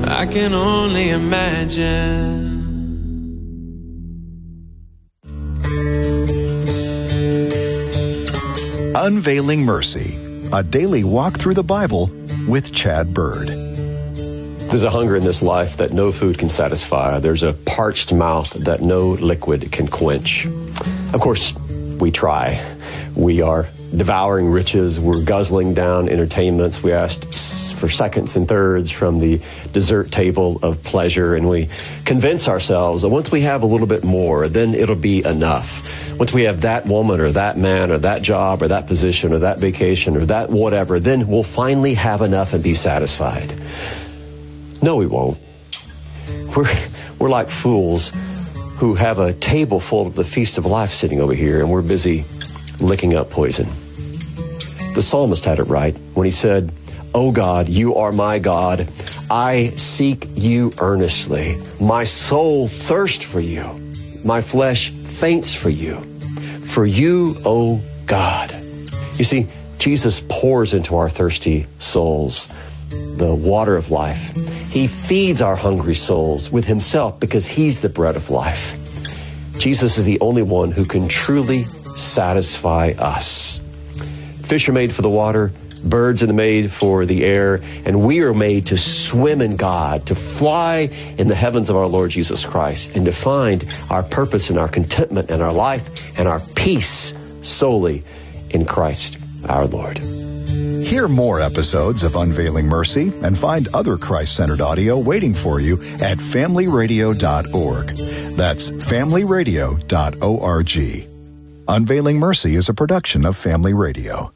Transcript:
I can only imagine. Unveiling Mercy, a daily walk through the Bible with Chad Bird. There's a hunger in this life that no food can satisfy. There's a parched mouth that no liquid can quench. Of course, we try. We are devouring riches. We're guzzling down entertainments. We asked for seconds and thirds from the dessert table of pleasure, and we convince ourselves that once we have a little bit more, then it'll be enough. Once we have that woman or that man or that job or that position or that vacation or that whatever, then we'll finally have enough and be satisfied. No, we won't. We're like fools who have a table full of the feast of life sitting over here, and we're busy licking up poison. The psalmist had it right when he said, "O God, you are my God. I seek you earnestly. My soul thirsts for you. My flesh faints for you. For you, O God." You see, Jesus pours into our thirsty souls the water of life. He feeds our hungry souls with himself because he's the bread of life. Jesus is the only one who can truly satisfy us. Fish are made for the water, birds are made for the air, and we are made to swim in God, to fly in the heavens of our Lord Jesus Christ, and to find our purpose and our contentment and our life and our peace solely in Christ our Lord. Hear more episodes of Unveiling Mercy and find other Christ-centered audio waiting for you at familyradio.org. That's familyradio.org. Unveiling Mercy is a production of Family Radio.